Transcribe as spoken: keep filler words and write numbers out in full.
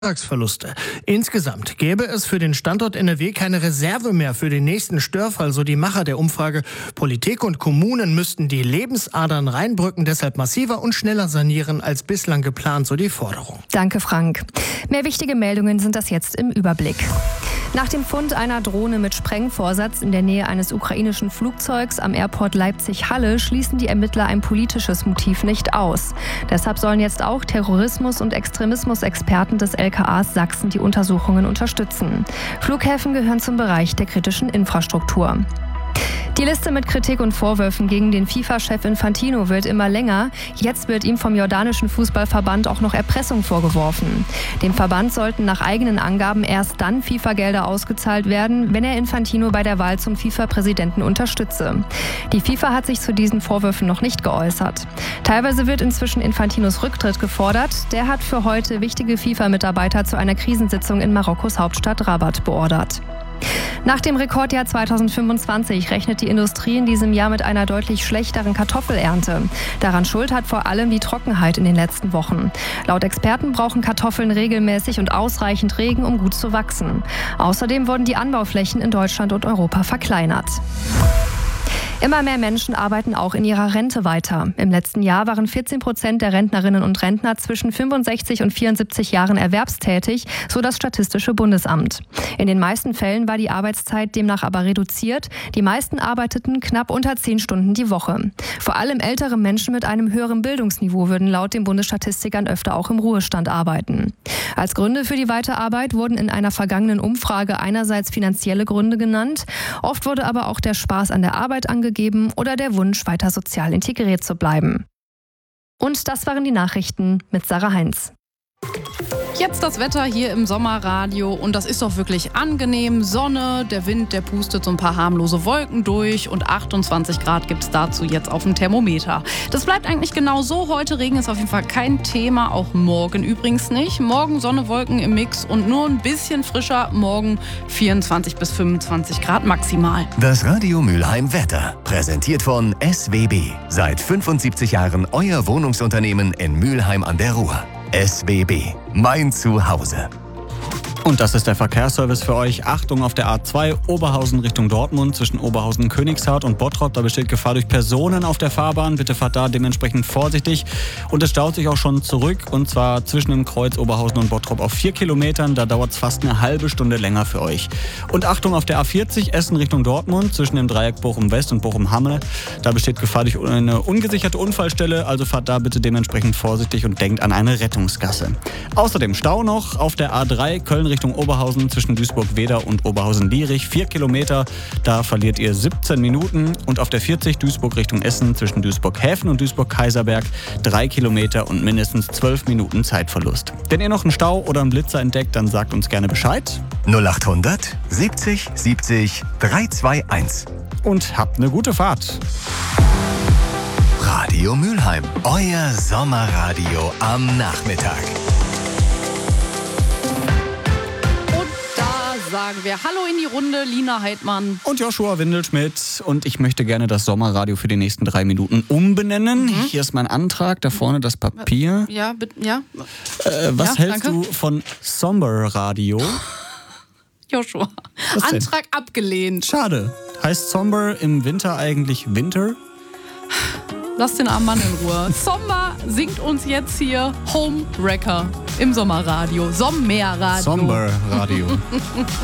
Verluste. Insgesamt gäbe es für den Standort N R W keine Reserve mehr für den nächsten Störfall, so die Macher der Umfrage. Politik und Kommunen müssten die Lebensadern Rheinbrücken deshalb massiver und schneller sanieren als bislang geplant, so die Forderung. Danke, Frank. Mehr wichtige Meldungen sind das jetzt im Überblick. Nach dem Fund einer Drohne mit Sprengvorsatz in der Nähe eines ukrainischen Flugzeugs am Airport Leipzig-Halle schließen die Ermittler ein politisches Motiv nicht aus. Deshalb sollen jetzt auch Terrorismus- und Extremismusexperten des L K As Sachsen die Untersuchungen unterstützen. Flughäfen gehören zum Bereich der kritischen Infrastruktur. Die Liste mit Kritik und Vorwürfen gegen den FIFA-Chef Infantino wird immer länger. Jetzt wird ihm vom jordanischen Fußballverband auch noch Erpressung vorgeworfen. Dem Verband sollten nach eigenen Angaben erst dann FIFA-Gelder ausgezahlt werden, wenn er Infantino bei der Wahl zum FIFA-Präsidenten unterstütze. Die FIFA hat sich zu diesen Vorwürfen noch nicht geäußert. Teilweise wird inzwischen Infantinos Rücktritt gefordert. Der hat für heute wichtige FIFA-Mitarbeiter zu einer Krisensitzung in Marokkos Hauptstadt Rabat beordert. Nach dem Rekordjahr zweitausendfünfundzwanzig rechnet die Industrie in diesem Jahr mit einer deutlich schlechteren Kartoffelernte. Daran schuld hat vor allem die Trockenheit in den letzten Wochen. Laut Experten brauchen Kartoffeln regelmäßig und ausreichend Regen, um gut zu wachsen. Außerdem wurden die Anbauflächen in Deutschland und Europa verkleinert. Immer mehr Menschen arbeiten auch in ihrer Rente weiter. Im letzten Jahr waren vierzehn Prozent der Rentnerinnen und Rentner zwischen fünfundsechzig und vierundsiebzig Jahren erwerbstätig, so das Statistische Bundesamt. In den meisten Fällen war die Arbeitszeit demnach aber reduziert. Die meisten arbeiteten knapp unter zehn Stunden die Woche. Vor allem ältere Menschen mit einem höheren Bildungsniveau würden laut den Bundesstatistikern öfter auch im Ruhestand arbeiten. Als Gründe für die Weiterarbeit wurden in einer vergangenen Umfrage einerseits finanzielle Gründe genannt. Oft wurde aber auch der Spaß an der Arbeit angegeben oder der Wunsch, weiter sozial integriert zu bleiben. Und das waren die Nachrichten mit Sarah Heinz. Jetzt das Wetter hier im Sommerradio und das ist doch wirklich angenehm. Sonne, der Wind, der pustet so ein paar harmlose Wolken durch und achtundzwanzig Grad gibt es dazu jetzt auf dem Thermometer. Das bleibt eigentlich genau so. Heute Regen ist auf jeden Fall kein Thema, auch morgen übrigens nicht. Morgen Sonne, Wolken im Mix und nur ein bisschen frischer. Morgen vierundzwanzig bis fünfundzwanzig Grad maximal. Das Radio Mülheim Wetter, präsentiert von S W B. Seit fünfundsiebzig Jahren euer Wohnungsunternehmen in Mülheim an der Ruhr. S W B, mein Zuhause. Und das ist der Verkehrsservice für euch. Achtung auf der A zwei Oberhausen Richtung Dortmund zwischen Oberhausen, Königshardt und Bottrop. Da besteht Gefahr durch Personen auf der Fahrbahn. Bitte fahrt da dementsprechend vorsichtig. Und es staut sich auch schon zurück. Und zwar zwischen dem Kreuz Oberhausen und Bottrop auf vier Kilometern. Da dauert es fast eine halbe Stunde länger für euch. Und Achtung auf der A vierzig Essen Richtung Dortmund zwischen dem Dreieck Bochum-West und Bochum-Hamme. Da besteht Gefahr durch eine ungesicherte Unfallstelle. Also fahrt da bitte dementsprechend vorsichtig und denkt an eine Rettungsgasse. Außerdem Stau noch auf der A drei Köln Richtung Oberhausen zwischen Duisburg-Weder und Oberhausen-Lierich. Vier Kilometer, da verliert ihr siebzehn Minuten. Und auf der vierzig Duisburg Richtung Essen zwischen Duisburg-Häfen und Duisburg-Kaiserberg drei Kilometer und mindestens zwölf Minuten Zeitverlust. Wenn ihr noch einen Stau oder einen Blitzer entdeckt, dann sagt uns gerne Bescheid. null achthundert siebzig siebzig dreihunderteinundzwanzig. Und habt eine gute Fahrt. Radio Mülheim, euer Sommerradio am Nachmittag. Sagen wir Hallo in die Runde, Lina Heidmann. Und Joshua Windelschmidt. Und ich möchte gerne das Sommerradio für die nächsten drei Minuten umbenennen. Mhm. Hier ist mein Antrag, da vorne das Papier. Ja, bitte, ja. Äh, was ja, hältst danke. du von Somber-Radio? Joshua, Antrag abgelehnt. Schade. Heißt Somber im Winter eigentlich Winter? Lass den armen Mann in Ruhe. Sommer singt uns jetzt hier Home Wrecker im Sommerradio. Sommerradio. Somber-Radio.